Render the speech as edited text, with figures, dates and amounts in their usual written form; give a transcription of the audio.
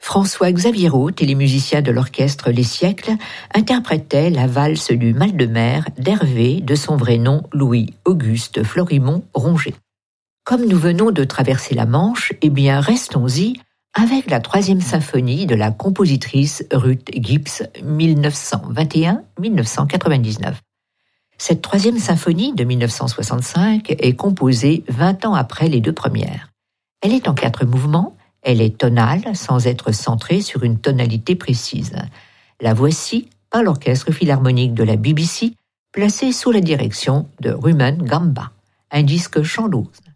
François-Xavier Roth et les musiciens de l'orchestre Les Siècles interprétaient la valse du Mal de Mer d'Hervé, de son vrai nom Louis-Auguste Florimond Ronget. Comme nous venons de traverser la Manche, restons-y avec la 3e symphonie de la compositrice Ruth Gibbs, 1921-1999. Cette 3e symphonie de 1965 est composée 20 ans après les 2 premières. Elle est en 4 mouvements. Elle est tonale, sans être centrée sur une tonalité précise. La voici par l'Orchestre Philharmonique de la BBC, placé sous la direction de Rumen Gamba, un disque chant-douze.